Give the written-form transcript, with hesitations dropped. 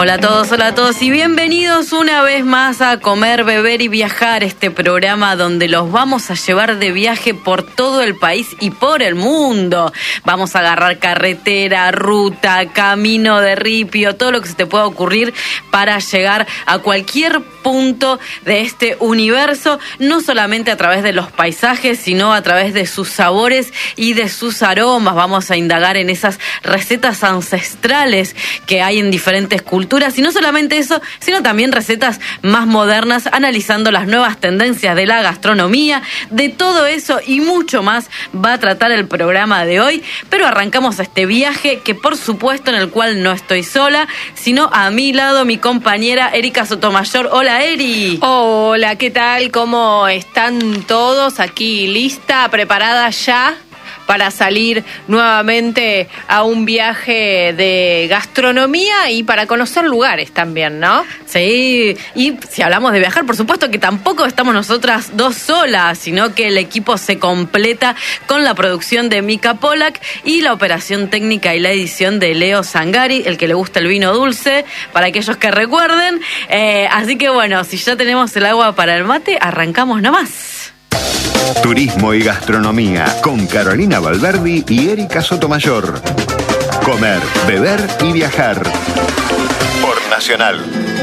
Hola a todos y bienvenidos una vez más a Comer, Beber y Viajar, este programa donde los vamos a llevar de viaje por todo el país y por el mundo. Vamos a agarrar carretera, ruta, camino de ripio, todo lo que se te pueda ocurrir para llegar a cualquier punto de este universo, no solamente a través de los paisajes, sino a través de sus sabores y de sus aromas. Vamos a indagar en esas recetas ancestrales que hay en diferentes culturas, y no solamente eso, sino también recetas más modernas, analizando las nuevas tendencias de la gastronomía. De todo eso y mucho más va a tratar el programa de hoy, pero arrancamos este viaje que por supuesto en el cual no estoy sola, sino a mi lado mi compañera Erika Sotomayor. Hola, Eri. Hola, ¿qué tal? ¿Cómo están todos? Aquí lista, preparada ya para salir nuevamente a un viaje de gastronomía y para conocer lugares también, ¿no? Sí, y si hablamos de viajar, por supuesto que tampoco estamos nosotras dos solas, sino que el equipo se completa con la producción de Mika Polak y la operación técnica y la edición de Leo Zangari, el que le gusta el vino dulce, para aquellos que recuerden. Así que bueno, si ya tenemos el agua para el mate, arrancamos nomás. Turismo y gastronomía con Carolina Valverdi y Erika Sotomayor. Comer, beber y viajar por Nacional.